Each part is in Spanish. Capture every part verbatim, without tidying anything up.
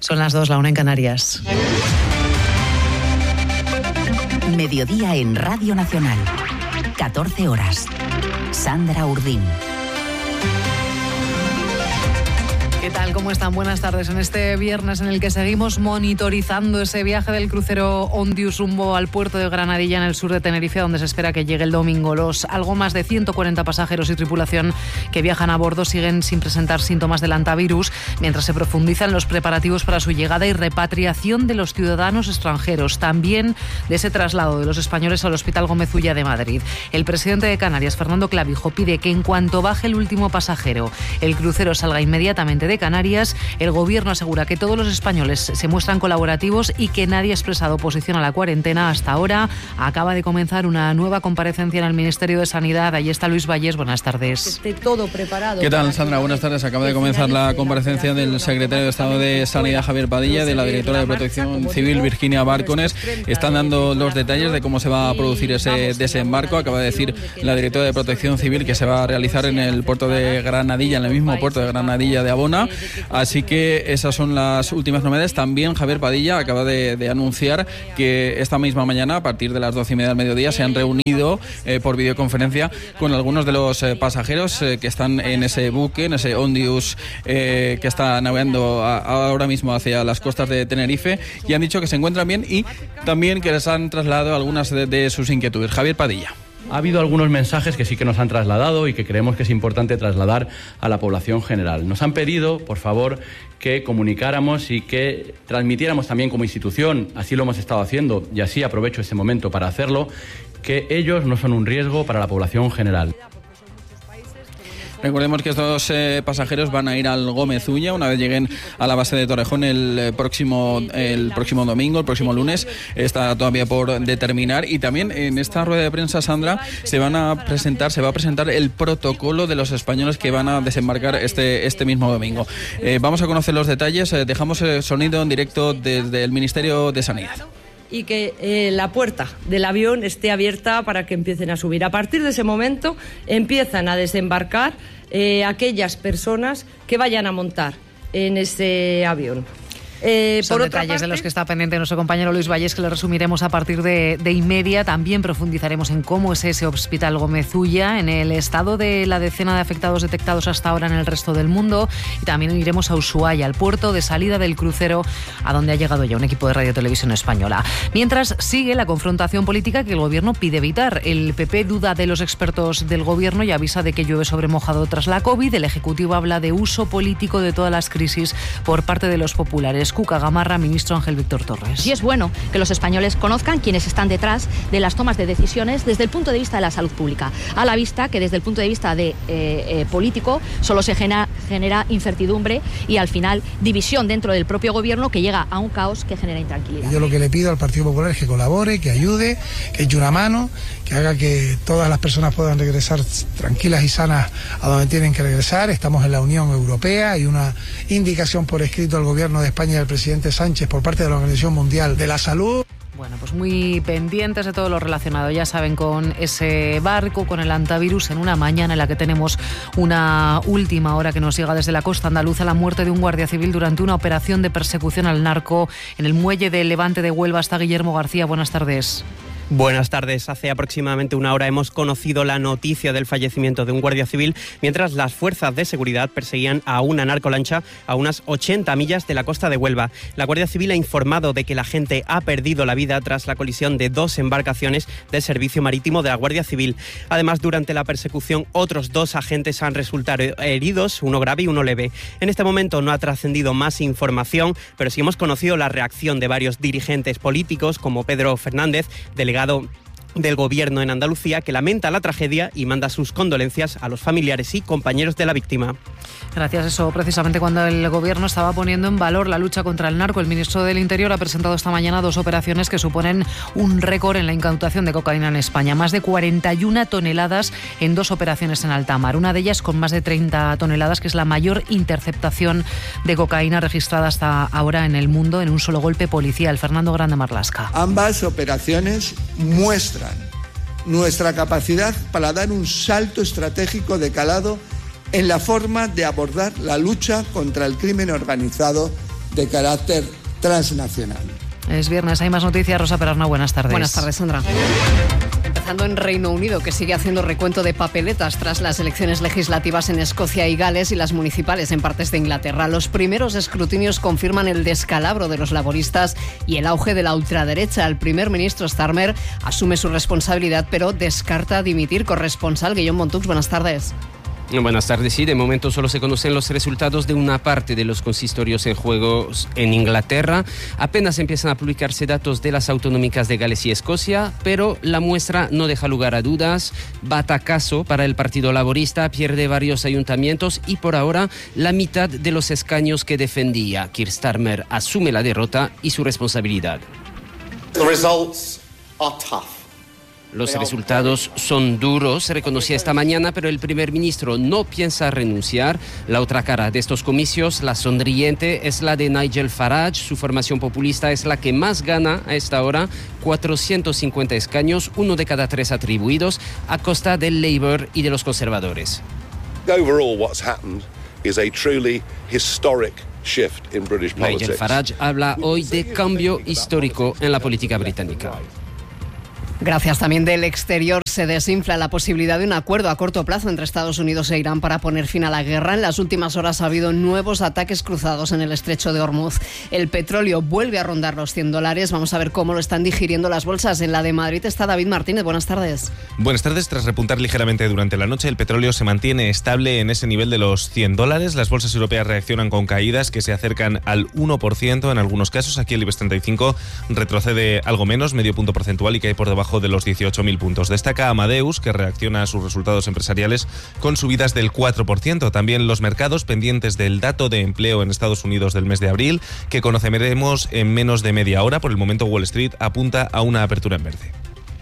Son las dos, la una en Canarias. Mediodía en Radio Nacional. catorce horas. Sandra Urdín. ¿Qué tal? ¿Cómo están? Buenas tardes. En este viernes en el que seguimos monitorizando ese viaje del crucero Ondius rumbo al puerto de Granadilla en el sur de Tenerife, donde se espera que llegue el domingo. Los algo más de ciento cuarenta pasajeros y tripulación que viajan a bordo siguen sin presentar síntomas del hantavirus, mientras se profundizan los preparativos para su llegada y repatriación de los ciudadanos extranjeros, también de ese traslado de los españoles al Hospital Gómez Ulla de Madrid. El presidente de Canarias, Fernando Clavijo, pide que en cuanto baje el último pasajero, el crucero salga inmediatamente de Canarias. El gobierno asegura que todos los españoles se muestran colaborativos y que nadie ha expresado oposición a la cuarentena hasta ahora. Acaba de comenzar una nueva comparecencia en el Ministerio de Sanidad. Ahí está Luis Vallés. Buenas tardes. Que esté todo preparado. ¿Qué tal, Sandra? Buenas tardes. Acaba de comenzar la comparecencia del secretario de Estado de Sanidad, Javier Padilla, de la directora de Protección Civil, Virginia Bárcones. Están dando los detalles de cómo se va a producir ese desembarco. Acaba de decir la directora de Protección Civil que se va a realizar en el puerto de Granadilla, en el mismo puerto de Granadilla de Abona. Así que esas son las últimas novedades. También Javier Padilla acaba de, de anunciar que esta misma mañana, a partir de las doce y media del mediodía, se han reunido eh, por videoconferencia con algunos de los eh, pasajeros eh, que están en ese buque, en ese Ondius eh, que está navegando a, ahora mismo hacia las costas de Tenerife, y han dicho que se encuentran bien y también que les han trasladado algunas de, de sus inquietudes. Javier Padilla. Ha habido algunos mensajes que sí que nos han trasladado y que creemos que es importante trasladar a la población general. Nos han pedido, por favor, que comunicáramos y que transmitiéramos también como institución, así lo hemos estado haciendo y así aprovecho este momento para hacerlo, que ellos no son un riesgo para la población general. Recordemos que estos eh, pasajeros van a ir al Gómez Ulla una vez lleguen a la base de Torrejón el eh, próximo el próximo domingo, el próximo lunes. Está todavía por determinar. Y también en esta rueda de prensa, Sandra, se van a presentar, se va a presentar el protocolo de los españoles que van a desembarcar este este mismo domingo. Eh, vamos a conocer los detalles. Eh, dejamos el sonido en directo desde el Ministerio de Sanidad. Y que eh, la puerta del avión esté abierta para que empiecen a subir. A partir de ese momento empiezan a desembarcar eh, aquellas personas que vayan a montar en ese avión. Eh, Son por detalles parte... de los que está pendiente nuestro compañero Luis Vallés, que le resumiremos a partir de, de y media. También profundizaremos en cómo es ese Hospital Gómez Ulla, en el estado de la decena de afectados detectados hasta ahora en el resto del mundo. Y también iremos a Ushuaia, al puerto de salida del crucero, a donde ha llegado ya un equipo de Radio Televisión Española. Mientras sigue la confrontación política que el gobierno pide evitar. El P P duda de los expertos del gobierno y avisa de que llueve sobre mojado tras la COVID. El Ejecutivo habla de uso político de todas las crisis por parte de los populares. Cuca Gamarra, ministro Ángel Víctor Torres. Y es bueno que los españoles conozcan quiénes están detrás de las tomas de decisiones desde el punto de vista de la salud pública. A la vista que desde el punto de vista de, eh, eh, político solo se genera, genera incertidumbre y al final división dentro del propio gobierno que llega a un caos que genera intranquilidad. Yo lo que le pido al Partido Popular es que colabore, que ayude, que eche una mano, que haga que todas las personas puedan regresar tranquilas y sanas a donde tienen que regresar. Estamos en la Unión Europea, hay una indicación por escrito al gobierno de España y al presidente Sánchez por parte de la Organización Mundial de la Salud. Bueno, pues muy pendientes de todo lo relacionado, ya saben, con ese barco, con el hantavirus, en una mañana en la que tenemos una última hora que nos llega desde la costa andaluza, la muerte de un guardia civil durante una operación de persecución al narco en el muelle de Levante de Huelva. Está Guillermo García, buenas tardes. Buenas tardes. Hace aproximadamente una hora hemos conocido la noticia del fallecimiento de un guardia civil mientras las fuerzas de seguridad perseguían a una narcolancha a unas ochenta millas de la costa de Huelva. La Guardia Civil ha informado de que la gente ha perdido la vida tras la colisión de dos embarcaciones del Servicio Marítimo de la Guardia Civil. Además, durante la persecución, otros dos agentes han resultado heridos, uno grave y uno leve. En este momento no ha trascendido más información, pero sí hemos conocido la reacción de varios dirigentes políticos, como Pedro Fernández, delegado del Gobierno en Andalucía, que lamenta la tragedia y manda sus condolencias a los familiares y compañeros de la víctima. Gracias. Eso precisamente cuando el Gobierno estaba poniendo en valor la lucha contra el narco. El ministro del Interior ha presentado esta mañana dos operaciones que suponen un récord en la incautación de cocaína en España. Más de cuarenta y una toneladas en dos operaciones en alta mar. Una de ellas con más de treinta toneladas, que es la mayor interceptación de cocaína registrada hasta ahora en el mundo en un solo golpe policial. Fernando Grande Marlasca. Ambas operaciones muestran nuestra capacidad para dar un salto estratégico de calado en la forma de abordar la lucha contra el crimen organizado de carácter transnacional. Es viernes, hay más noticias. Rosa Perarna, buenas tardes. Buenas tardes, Sandra. Empezando en Reino Unido, que sigue haciendo recuento de papeletas tras las elecciones legislativas en Escocia y Gales y las municipales en partes de Inglaterra. Los primeros escrutinios confirman el descalabro de los laboristas y el auge de la ultraderecha. El primer ministro Starmer asume su responsabilidad, pero descarta dimitir. Corresponsal Guillaume Montux, buenas tardes. Buenas tardes. Sí, de momento solo se conocen los resultados de una parte de los consistorios en juego en Inglaterra. Apenas empiezan a publicarse datos de las autonómicas de Gales y Escocia, pero la muestra no deja lugar a dudas. Batacazo para el Partido Laborista, pierde varios ayuntamientos y por ahora la mitad de los escaños que defendía. Keir Starmer asume la derrota y su responsabilidad. The results are tough. Los resultados son duros, se reconocía esta mañana, pero el primer ministro no piensa renunciar. La otra cara de estos comicios, la sonriente, es la de Nigel Farage. Su formación populista es la que más gana a esta hora, cuatrocientos cincuenta escaños, uno de cada tres atribuidos, a costa del Labour y de los conservadores. Overall, what's happened is a truly historic shift in British politics. Nigel Farage habla hoy de cambio histórico en la política británica. Gracias. También del exterior se desinfla la posibilidad de un acuerdo a corto plazo entre Estados Unidos e Irán para poner fin a la guerra. En las últimas horas ha habido nuevos ataques cruzados en el estrecho de Hormuz. El petróleo vuelve a rondar los cien dólares. Vamos a ver cómo lo están digiriendo las bolsas. En la de Madrid está David Martínez. Buenas tardes. Buenas tardes. Tras repuntar ligeramente durante la noche, el petróleo se mantiene estable en ese nivel de los cien dólares. Las bolsas europeas reaccionan con caídas que se acercan al uno por ciento en algunos casos. Aquí el IBEX treinta y cinco retrocede algo menos, medio punto porcentual, y cae por debajo de los dieciocho mil puntos. Destaca Amadeus, que reacciona a sus resultados empresariales con subidas del cuatro por ciento. También los mercados pendientes del dato de empleo en Estados Unidos del mes de abril, que conoceremos en menos de media hora. Por el momento, Wall Street apunta a una apertura en verde.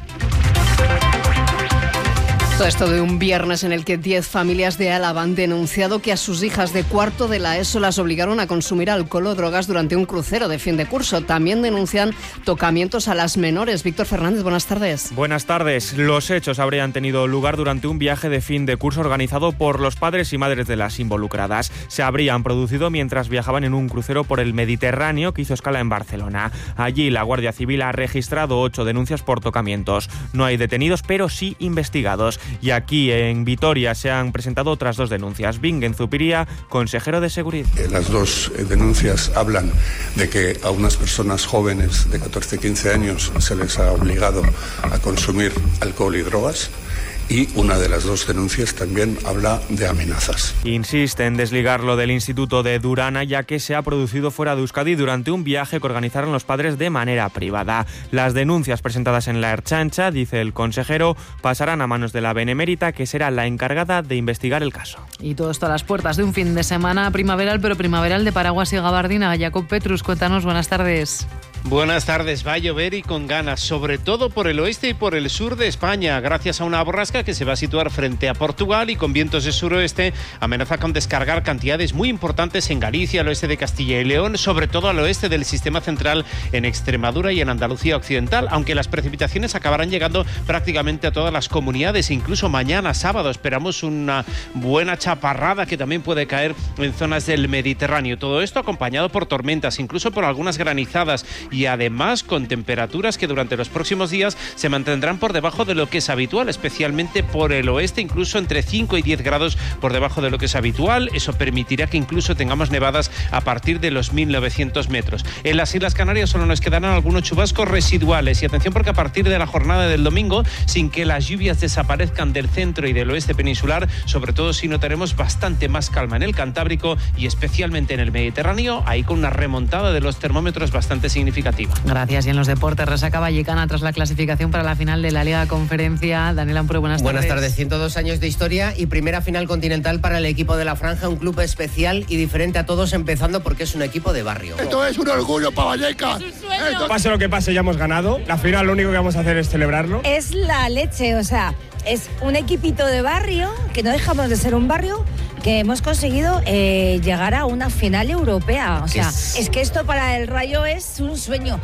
Todo esto de un viernes en el que diez familias de Álava han denunciado que a sus hijas de cuarto de la ESO las obligaron a consumir alcohol o drogas durante un crucero de fin de curso. También denuncian tocamientos a las menores. Víctor Fernández, buenas tardes. Buenas tardes. Los hechos habrían tenido lugar durante un viaje de fin de curso organizado por los padres y madres de las involucradas. Se habrían producido mientras viajaban en un crucero por el Mediterráneo que hizo escala en Barcelona. Allí la Guardia Civil ha registrado ocho denuncias por tocamientos. No hay detenidos, pero sí investigados. Y aquí en Vitoria se han presentado otras dos denuncias. Bingen Zupiría, consejero de Seguridad. Las dos denuncias hablan de que a unas personas jóvenes de catorce a quince años se les ha obligado a consumir alcohol y drogas. Y una de las dos denuncias también habla de amenazas. Insiste en desligarlo del Instituto de Durana, ya que se ha producido fuera de Euskadi durante un viaje que organizaron los padres de manera privada. Las denuncias presentadas en la Ertzaintza, dice el consejero, pasarán a manos de la Benemérita, que será la encargada de investigar el caso. Y todo esto a las puertas de un fin de semana primaveral, pero primaveral de paraguas y gabardina. Jacob Petrus, cuéntanos, buenas tardes. Buenas tardes. Va a llover y con ganas, sobre todo por el oeste y por el sur de España, gracias a una borrasca que se va a situar frente a Portugal y con vientos de suroeste amenaza con descargar cantidades muy importantes en Galicia, al oeste de Castilla y León, sobre todo al oeste del sistema central en Extremadura y en Andalucía occidental, aunque las precipitaciones acabarán llegando prácticamente a todas las comunidades. Incluso mañana sábado esperamos una buena chaparrada que también puede caer en zonas del Mediterráneo. Todo esto acompañado por tormentas, incluso por algunas granizadas, y además con temperaturas que durante los próximos días se mantendrán por debajo de lo que es habitual, especialmente por el oeste, incluso entre cinco y diez grados por debajo de lo que es habitual. Eso permitirá que incluso tengamos nevadas a partir de los mil novecientos metros. En las Islas Canarias solo nos quedarán algunos chubascos residuales y atención porque a partir de la jornada del domingo, sin que las lluvias desaparezcan del centro y del oeste peninsular, sobre todo si notaremos bastante más calma en el Cantábrico y especialmente en el Mediterráneo, ahí con una remontada de los termómetros bastante significativa. Gracias. Y en los deportes, resaca vallecana tras la clasificación para la final de la Liga Conferencia. Daniel Ampure, buenas tardes. Buenas tardes. ciento dos años de historia y primera final continental para el equipo de la Franja, un club especial y diferente a todos, empezando porque es un equipo de barrio. Esto es un orgullo para Vallecas. Esto... Pase lo que pase, ya hemos ganado. La final lo único que vamos a hacer es celebrarlo. Es la leche, o sea, es un equipito de barrio, que no dejamos de ser un barrio, que hemos conseguido eh, llegar a una final europea. O sea, es... es que esto para el Rayo es un sueño.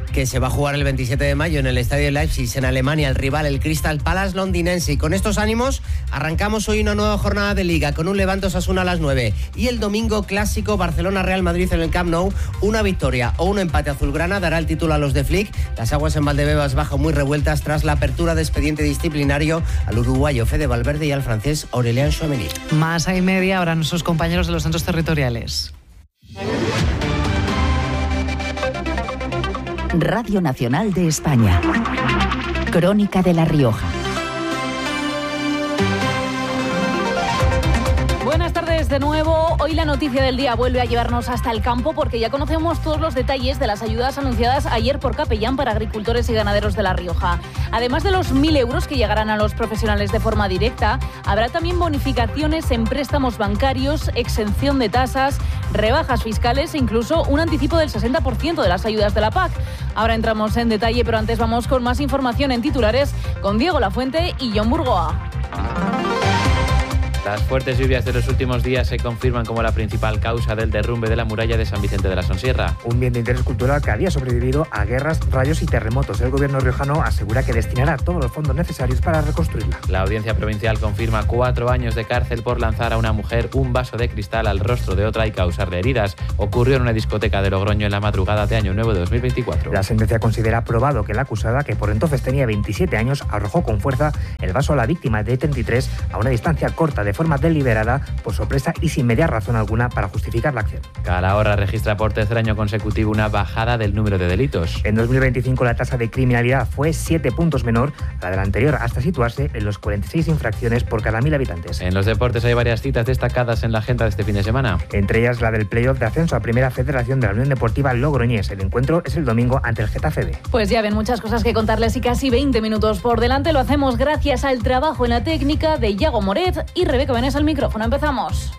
que se va a jugar el veintisiete de mayo en el Estadio Leipzig, en Alemania, el rival, el Crystal Palace londinense. Y con estos ánimos arrancamos hoy una nueva jornada de Liga con un Levante Osasuna a las nueve. Y el domingo clásico Barcelona-Real Madrid en el Camp Nou. Una victoria o un empate azulgrana dará el título a los de Flick. Las aguas en Valdebebas bajan muy revueltas tras la apertura de expediente disciplinario al uruguayo Fede Valverde y al francés Aurélien Tchouameni. Más hay media ahora nuestros compañeros de los centros territoriales. Radio Nacional de España. Crónica de La Rioja. Buenas tardes de nuevo. Hoy la noticia del día vuelve a llevarnos hasta el campo porque ya conocemos todos los detalles de las ayudas anunciadas ayer por Capellán para agricultores y ganaderos de La Rioja. Además de los mil euros que llegarán a los profesionales de forma directa, habrá también bonificaciones en préstamos bancarios, exención de tasas, rebajas fiscales e incluso un anticipo del sesenta por ciento de las ayudas de la P A C. Ahora entramos en detalle, pero antes vamos con más información en titulares con Diego Lafuente y Jon Burgoa. Las fuertes lluvias de los últimos días se confirman como la principal causa del derrumbe de la muralla de San Vicente de la Sonsierra. Un bien de interés cultural que había sobrevivido a guerras, rayos y terremotos. El gobierno riojano asegura que destinará todos los fondos necesarios para reconstruirla. La audiencia provincial confirma cuatro años de cárcel por lanzar a una mujer un vaso de cristal al rostro de otra y causarle heridas. Ocurrió en una discoteca de Logroño en la madrugada de Año Nuevo de dos mil veinticuatro. La sentencia considera probado que la acusada, que por entonces tenía veintisiete años, arrojó con fuerza el vaso a la víctima de treinta y tres a una distancia corta de forma deliberada, por sorpresa y sin media razón alguna para justificar la acción. Calahorra registra por tercer año consecutivo una bajada del número de delitos. En dos mil veinticinco la tasa de criminalidad fue siete puntos menor a la de la anterior, hasta situarse en los cuarenta y seis infracciones por cada mil habitantes. En los deportes hay varias citas destacadas en la agenda de este fin de semana. Entre ellas la del playoff de ascenso a Primera Federación de la Unión Deportiva Logroñés. El encuentro es el domingo ante el Getafe B. Pues ya ven, muchas cosas que contarles y casi veinte minutos por delante. Lo hacemos gracias al trabajo en la técnica de Iago Moret y Rebeca Benés al micrófono. Empezamos.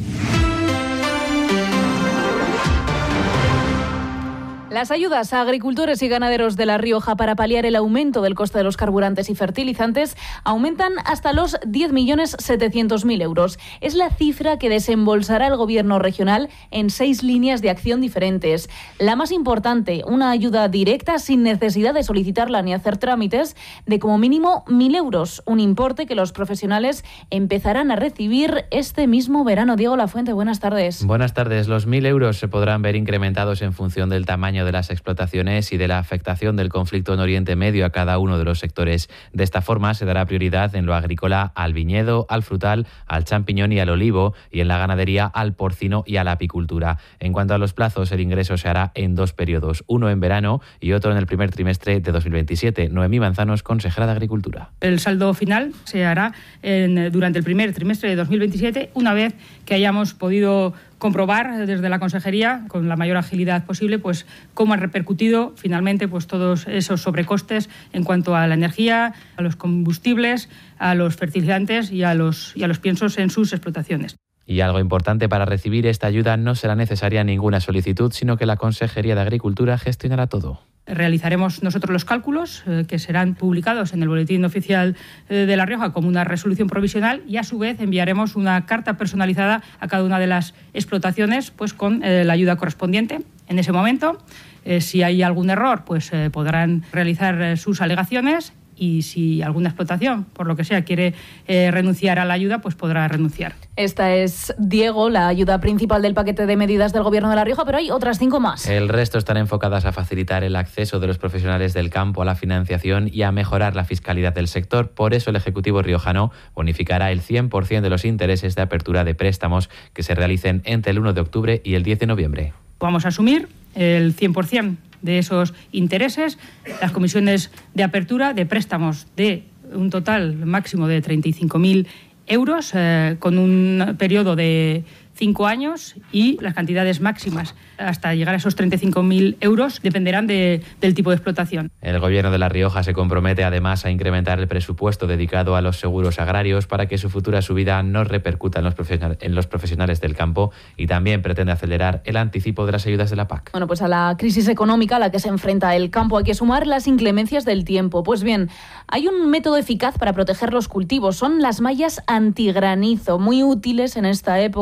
Las ayudas a agricultores y ganaderos de La Rioja para paliar el aumento del coste de los carburantes y fertilizantes aumentan hasta los diez millones setecientos mil euros. Es la cifra que desembolsará el Gobierno regional en seis líneas de acción diferentes. La más importante, una ayuda directa sin necesidad de solicitarla ni hacer trámites de como mínimo mil euros, un importe que los profesionales empezarán a recibir este mismo verano. Diego Lafuente, buenas tardes. Buenas tardes. Los mil euros se podrán ver incrementados en función del tamaño de las explotaciones y de la afectación del conflicto en Oriente Medio a cada uno de los sectores. De esta forma se dará prioridad en lo agrícola al viñedo, al frutal, al champiñón y al olivo, y en la ganadería al porcino y a la apicultura. En cuanto a los plazos, el ingreso se hará en dos periodos, uno en verano y otro en el primer trimestre de dos mil veintisiete. Noemí Manzanos, consejera de Agricultura. El saldo final se hará en, durante el primer trimestre de dos mil veintisiete, una vez que hayamos podido comprobar desde la Consejería, con la mayor agilidad posible, pues cómo han repercutido finalmente pues todos esos sobrecostes en cuanto a la energía, a los combustibles, a los fertilizantes y a los, y a los piensos en sus explotaciones. Y algo importante, para recibir esta ayuda no será necesaria ninguna solicitud, sino que la Consejería de Agricultura gestionará todo. Realizaremos nosotros los cálculos eh, que serán publicados en el Boletín Oficial eh, de La Rioja como una resolución provisional, y a su vez enviaremos una carta personalizada a cada una de las explotaciones pues con eh, la ayuda correspondiente. En ese momento, eh, si hay algún error, pues eh, podrán realizar eh, sus alegaciones, y si alguna explotación, por lo que sea, quiere eh, renunciar a la ayuda, pues podrá renunciar. Esta es, Diego, la ayuda principal del paquete de medidas del Gobierno de La Rioja, pero hay otras cinco más. El resto están enfocadas a facilitar el acceso de los profesionales del campo a la financiación y a mejorar la fiscalidad del sector. Por eso el Ejecutivo riojano bonificará el cien por ciento de los intereses de apertura de préstamos que se realicen entre el uno de octubre y el diez de noviembre. Vamos a asumir el cien por ciento de esos intereses, las comisiones de apertura de préstamos de un total máximo de treinta y cinco mil euros, eh, con un periodo de cinco años, y las cantidades máximas hasta llegar a esos treinta y cinco mil euros dependerán de, del tipo de explotación. El Gobierno de La Rioja se compromete además a incrementar el presupuesto dedicado a los seguros agrarios para que su futura subida no repercuta en los, profesional, en los profesionales del campo, y también pretende acelerar el anticipo de las ayudas de la P A C. Bueno, pues a la crisis económica a la que se enfrenta el campo hay que sumar las inclemencias del tiempo. Pues bien, hay un método eficaz para proteger los cultivos, son las mallas antigranizo, muy útiles en esta época en la que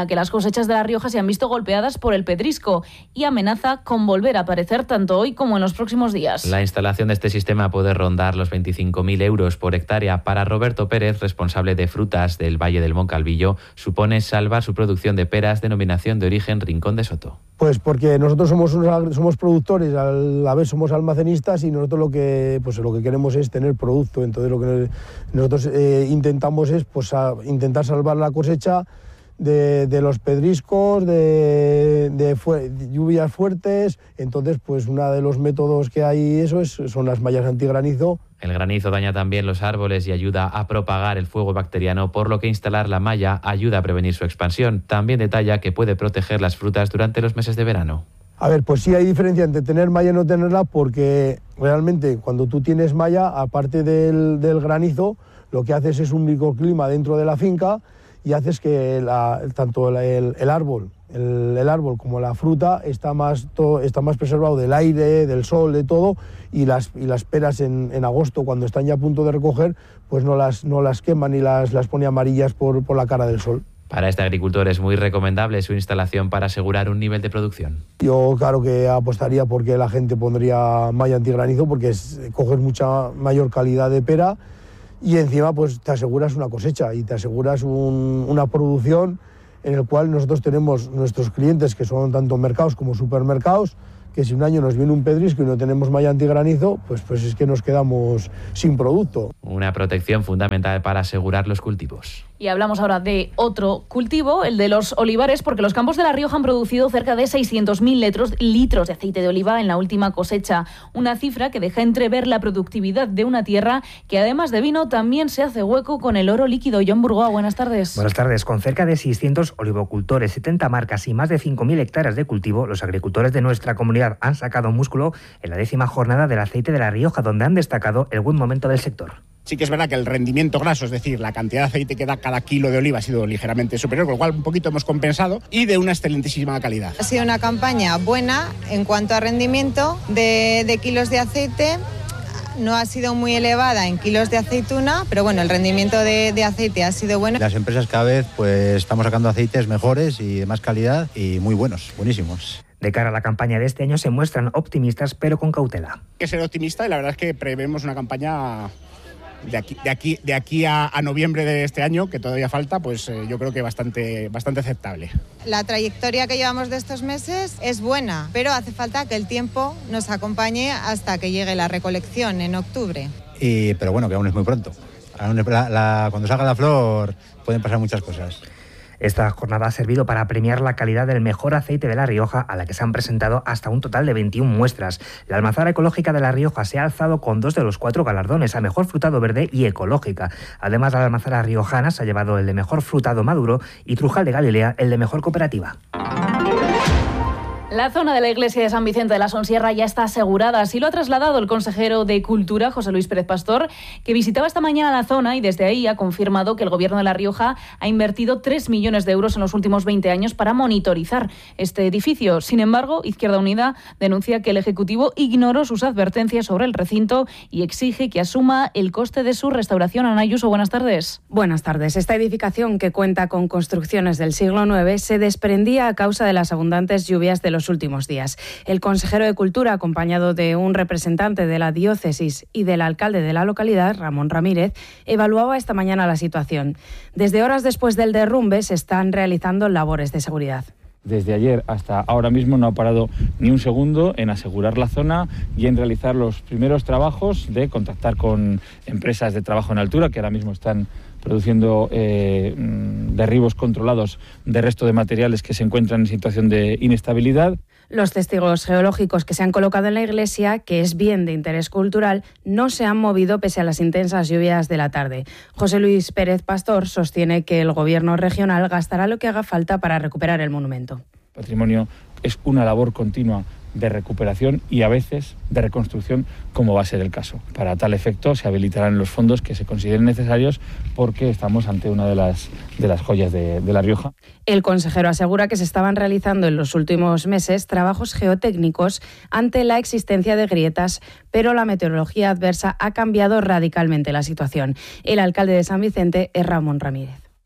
que las cosechas de La Rioja se han visto golpeadas por el pedrisco y amenaza con volver a aparecer tanto hoy como en los próximos días. La instalación de este sistema puede rondar los veinticinco mil euros por hectárea. Para Roberto Pérez, responsable de frutas del Valle del Moncalvillo, supone salvar su producción de peras, denominación de origen Rincón de Soto. Pues porque nosotros somos unos, somos productores, a la vez somos almacenistas y nosotros lo que pues lo que queremos es tener producto. Entonces lo que nosotros eh, intentamos es pues a, intentar salvar la cosecha de, de los pedriscos, de, de, fu- de lluvias fuertes. Entonces pues uno de los métodos que hay eso es, son las mallas antigranizo. El granizo daña también los árboles y ayuda a propagar el fuego bacteriano, por lo que instalar la malla ayuda a prevenir su expansión. También detalla que puede proteger las frutas durante los meses de verano. A ver, pues sí hay diferencia entre tener malla y no tenerla, porque realmente cuando tú tienes malla, aparte del, del granizo, lo que haces es un microclima dentro de la finca y haces que la, tanto el, el árbol El, el árbol como la fruta está más, to, está más preservado del aire, del sol, de todo, y las, y las peras en, en agosto, cuando están ya a punto de recoger, pues no las, no las queman y las, las pone amarillas por, por la cara del sol. Para este agricultor es muy recomendable su instalación para asegurar un nivel de producción. Yo claro que apostaría porque la gente pondría malla antigranizo, porque es, coges mucha mayor calidad de pera y encima pues te aseguras una cosecha y te aseguras un, una producción en el cual nosotros tenemos nuestros clientes que son tanto mercados como supermercados, que si un año nos viene un pedrisco y no tenemos malla antigranizo, pues, pues es que nos quedamos sin producto. Una protección fundamental para asegurar los cultivos. Y hablamos ahora de otro cultivo, el de los olivares, porque los campos de La Rioja han producido cerca de seiscientos mil litros, litros de aceite de oliva en la última cosecha. Una cifra que deja entrever la productividad de una tierra que, además de vino, también se hace hueco con el oro líquido. John Burgoa, buenas tardes. Buenas tardes. Con cerca de seiscientos olivocultores, setenta marcas y más de cinco mil hectáreas de cultivo, los agricultores de nuestra comunidad han sacado músculo en la décima jornada del aceite de La Rioja, donde han destacado el buen momento del sector. Sí que es verdad que el rendimiento graso, es decir, la cantidad de aceite que da cada kilo de oliva ha sido ligeramente superior, con lo cual un poquito hemos compensado, y de una excelentísima calidad. Ha sido una campaña buena en cuanto a rendimiento de, de kilos de aceite. No ha sido muy elevada en kilos de aceituna, pero bueno, el rendimiento de, de aceite ha sido bueno. Las empresas cada vez pues estamos sacando aceites mejores y de más calidad y muy buenos, buenísimos. De cara a la campaña de este año se muestran optimistas, pero con cautela. Hay que ser optimista y la verdad es que prevemos una campaña de aquí, de aquí, de aquí a, a noviembre de este año, que todavía falta, pues eh, yo creo que bastante, bastante aceptable. La trayectoria que llevamos de estos meses es buena, pero hace falta que el tiempo nos acompañe hasta que llegue la recolección en octubre. Y, pero bueno, que aún es muy pronto. Aún es, la, la, cuando salga la flor pueden pasar muchas cosas. Esta jornada ha servido para premiar la calidad del mejor aceite de La Rioja, a la que se han presentado hasta un total de veintiuna muestras. La almazara ecológica de La Rioja se ha alzado con dos de los cuatro galardones, a mejor frutado verde y ecológica. Además, la almazara riojana se ha llevado el de mejor frutado maduro y Trujal de Galilea el de mejor cooperativa. La zona de la iglesia de San Vicente de la Sonsierra ya está asegurada. Así lo ha trasladado el consejero de Cultura, José Luis Pérez Pastor, que visitaba esta mañana la zona y desde ahí ha confirmado que el Gobierno de La Rioja ha invertido tres millones de euros en los últimos veinte años para monitorizar este edificio. Sin embargo, Izquierda Unida denuncia que el Ejecutivo ignoró sus advertencias sobre el recinto y exige que asuma el coste de su restauración. Ana Ayuso, buenas tardes. Buenas tardes. Esta edificación, que cuenta con construcciones del siglo nueve, se desprendía a causa de las abundantes lluvias de los últimos días. El consejero de Cultura, acompañado de un representante de la diócesis y del alcalde de la localidad, Ramón Ramírez, evaluaba esta mañana la situación. Desde horas después del derrumbe se están realizando labores de seguridad. Desde ayer hasta ahora mismo no ha parado ni un segundo en asegurar la zona y en realizar los primeros trabajos de contactar con empresas de trabajo en altura que ahora mismo están produciendo eh, derribos controlados de resto de materiales que se encuentran en situación de inestabilidad. Los testigos geológicos que se han colocado en la iglesia, que es bien de interés cultural, no se han movido pese a las intensas lluvias de la tarde. José Luis Pérez Pastor sostiene que el Gobierno regional gastará lo que haga falta para recuperar el monumento. Patrimonio es una labor continua de recuperación y a veces de reconstrucción, como va a ser el caso. Para tal efecto se habilitarán los fondos que se consideren necesarios porque estamos ante una de las, de las joyas de, de La Rioja. El consejero asegura que se estaban realizando en los últimos meses trabajos geotécnicos ante la existencia de grietas, pero la meteorología adversa ha cambiado radicalmente la situación. El alcalde de San Vicente es Ramón Ramírez.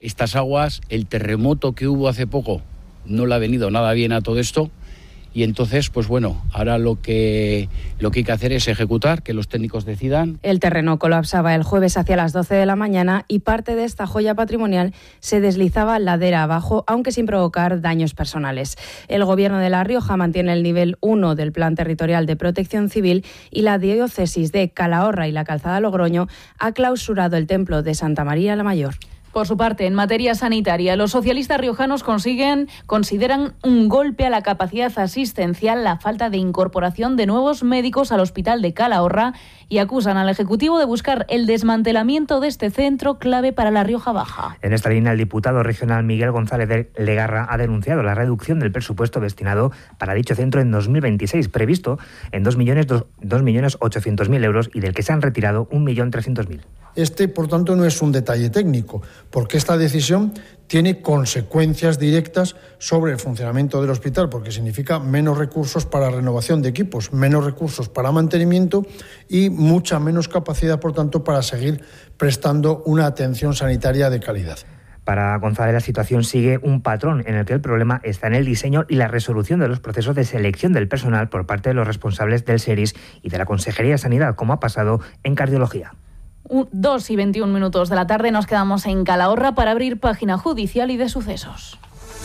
Estas aguas, el terremoto que hubo hace poco, no le ha venido nada bien a todo esto. Y entonces, pues bueno, ahora lo que, lo que hay que hacer es ejecutar, que los técnicos decidan. El terreno colapsaba el jueves hacia las doce de la mañana y parte de esta joya patrimonial se deslizaba ladera abajo, aunque sin provocar daños personales. El Gobierno de La Rioja mantiene el nivel uno del Plan Territorial de Protección Civil y la diócesis de Calahorra y la Calzada Logroño ha clausurado el templo de Santa María la Mayor. Por su parte, en materia sanitaria, los socialistas riojanos consiguen, consideran un golpe a la capacidad asistencial la falta de incorporación de nuevos médicos al Hospital de Calahorra y acusan al Ejecutivo de buscar el desmantelamiento de este centro clave para la Rioja Baja. En esta línea, el diputado regional Miguel González de Legarra ha denunciado la reducción del presupuesto destinado para dicho centro en dos mil veintiséis, previsto en dos millones ochocientos mil euros y del que se han retirado un millón trescientos mil. Este, por tanto, no es un detalle técnico, porque esta decisión tiene consecuencias directas sobre el funcionamiento del hospital, porque significa menos recursos para renovación de equipos, menos recursos para mantenimiento y mucha menos capacidad, por tanto, para seguir prestando una atención sanitaria de calidad. Para González, la situación sigue un patrón en el que el problema está en el diseño y la resolución de los procesos de selección del personal por parte de los responsables del SERIS y de la Consejería de Sanidad, como ha pasado en cardiología. dos y veintiún minutos de la tarde nos quedamos en Calahorra para abrir página judicial y de sucesos.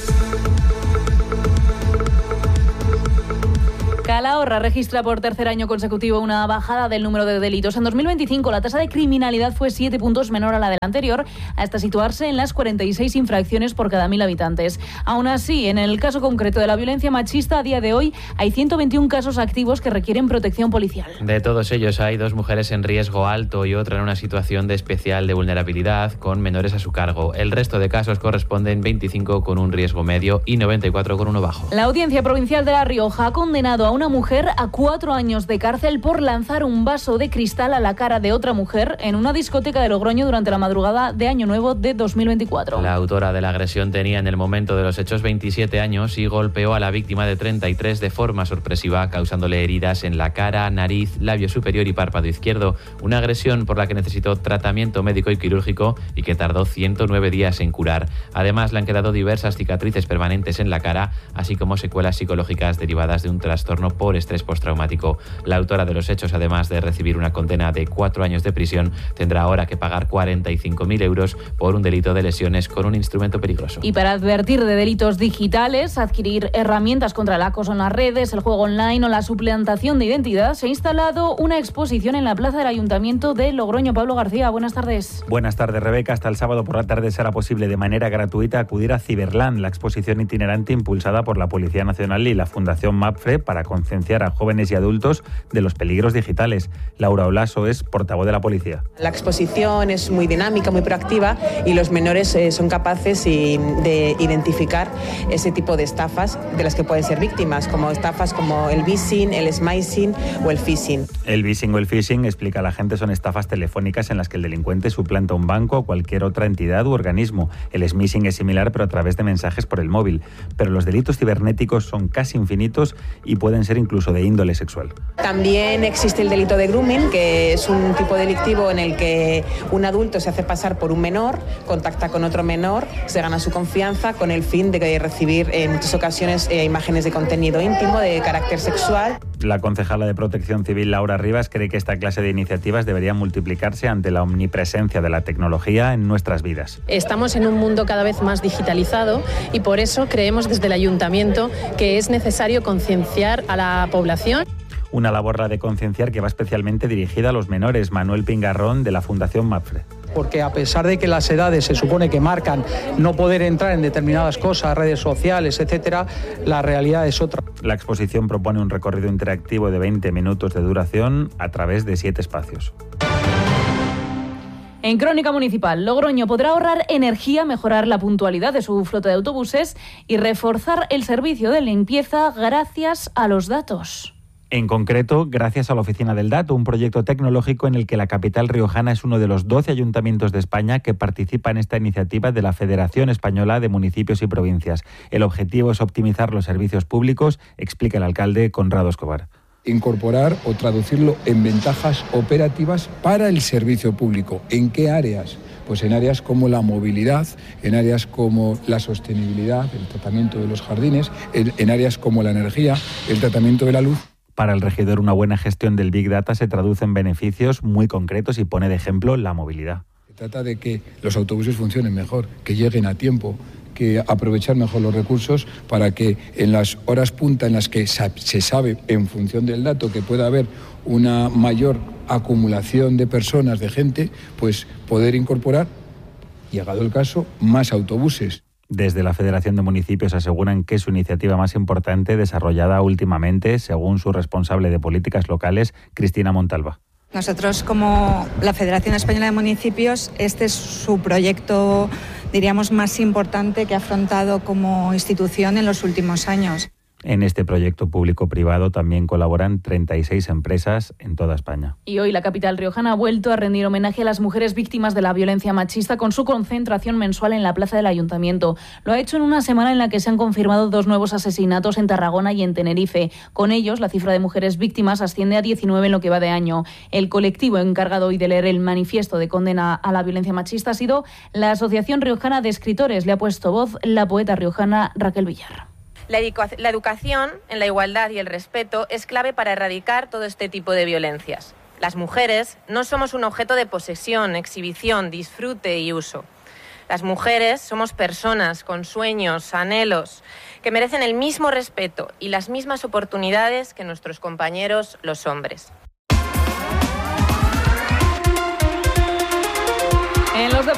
Calahorra registra por tercer año consecutivo una bajada del número de delitos. En dos mil veinticinco la tasa de criminalidad fue siete puntos menor a la del anterior, hasta situarse en las cuarenta y seis infracciones por cada mil habitantes. Aún así, en el caso concreto de la violencia machista, a día de hoy hay ciento veintiún casos activos que requieren protección policial. De todos ellos hay dos mujeres en riesgo alto y otra en una situación de especial de vulnerabilidad con menores a su cargo. El resto de casos corresponden veinticinco con un riesgo medio y noventa y cuatro con uno bajo. La Audiencia Provincial de La Rioja ha condenado a una mujer a cuatro años de cárcel por lanzar un vaso de cristal a la cara de otra mujer en una discoteca de Logroño durante la madrugada de Año Nuevo de dos mil veinticuatro. La autora de la agresión tenía en el momento de los hechos veintisiete años y golpeó a la víctima de treinta y tres de forma sorpresiva, causándole heridas en la cara, nariz, labio superior y párpado izquierdo. Una agresión por la que necesitó tratamiento médico y quirúrgico y que tardó ciento nueve días en curar. Además, le han quedado diversas cicatrices permanentes en la cara, así como secuelas psicológicas derivadas de un trastorno por estrés postraumático. La autora de los hechos, además de recibir una condena de cuatro años de prisión, tendrá ahora que pagar cuarenta y cinco mil euros por un delito de lesiones con un instrumento peligroso. Y para advertir de delitos digitales, adquirir herramientas contra el acoso en las redes, el juego online o la suplantación de identidad, se ha instalado una exposición en la plaza del Ayuntamiento de Logroño. Pablo García, buenas tardes. Buenas tardes, Rebeca. Hasta el sábado por la tarde será posible de manera gratuita acudir a Ciberland, la exposición itinerante impulsada por la Policía Nacional y la Fundación MAPFRE para concienciar a jóvenes y adultos de los peligros digitales. Laura Olaso es portavoz de la policía. La exposición es muy dinámica, muy proactiva y los menores eh, son capaces y, de identificar ese tipo de estafas de las que pueden ser víctimas, como estafas como el vishing, el smishing o el phishing. El vishing o el phishing, explica la gente, son estafas telefónicas en las que el delincuente suplanta un banco o cualquier otra entidad u organismo. El smishing es similar, pero a través de mensajes por el móvil. Pero los delitos cibernéticos son casi infinitos y pueden ser incluso de índole sexual. También existe el delito de grooming, que es un tipo delictivo en el que un adulto se hace pasar por un menor, contacta con otro menor, se gana su confianza con el fin de recibir en muchas ocasiones eh, imágenes de contenido íntimo de carácter sexual. La concejala de Protección Civil, Laura Rivas, cree que esta clase de iniciativas deberían multiplicarse ante la omnipresencia de la tecnología en nuestras vidas. Estamos en un mundo cada vez más digitalizado y por eso creemos desde el Ayuntamiento que es necesario concienciar a la población. Una labor, la de concienciar, que va especialmente dirigida a los menores. Manuel Pingarrón, de la Fundación MAPFRE. Porque a pesar de que las edades se supone que marcan no poder entrar en determinadas cosas, redes sociales, etcétera, la realidad es otra. La exposición propone un recorrido interactivo de veinte minutos de duración a través de siete espacios. En Crónica Municipal, Logroño podrá ahorrar energía, mejorar la puntualidad de su flota de autobuses y reforzar el servicio de limpieza gracias a los datos. En concreto, gracias a la Oficina del Dato, un proyecto tecnológico en el que la capital riojana es uno de los doce ayuntamientos de España que participa en esta iniciativa de la Federación Española de Municipios y Provincias. El objetivo es optimizar los servicios públicos, explica el alcalde Conrado Escobar. Incorporar o traducirlo en ventajas operativas para el servicio público. ¿En qué áreas? pues en áreas como la movilidad, en áreas como la sostenibilidad, el tratamiento de los jardines, en, en áreas como la energía, el tratamiento de la luz. Para el regidor, una buena gestión del Big Data se traduce en beneficios muy concretos y pone de ejemplo la movilidad. Se trata de que los autobuses funcionen mejor, que lleguen a tiempo, que aprovechar mejor los recursos para que en las horas punta en las que se sabe, en función del dato, que pueda haber una mayor acumulación de personas, de gente, pues poder incorporar, llegado el caso, más autobuses. Desde la Federación de Municipios aseguran que es su iniciativa más importante desarrollada últimamente, según su responsable de políticas locales, Cristina Montalva. Nosotros, como la Federación Española de Municipios, este es su proyecto, diríamos, más importante que ha afrontado como institución en los últimos años. En este proyecto público-privado también colaboran treinta y seis empresas en toda España. Y hoy la capital riojana ha vuelto a rendir homenaje a las mujeres víctimas de la violencia machista con su concentración mensual en la plaza del Ayuntamiento. Lo ha hecho en una semana en la que se han confirmado dos nuevos asesinatos en Tarragona y en Tenerife. Con ellos, la cifra de mujeres víctimas asciende a diecinueve en lo que va de año. El colectivo encargado hoy de leer el manifiesto de condena a la violencia machista ha sido la Asociación Riojana de Escritores. Le ha puesto voz la poeta riojana Raquel Villar. La educación en la igualdad y el respeto es clave para erradicar todo este tipo de violencias. Las mujeres no somos un objeto de posesión, exhibición, disfrute y uso. Las mujeres somos personas con sueños, anhelos, que merecen el mismo respeto y las mismas oportunidades que nuestros compañeros, los hombres. En los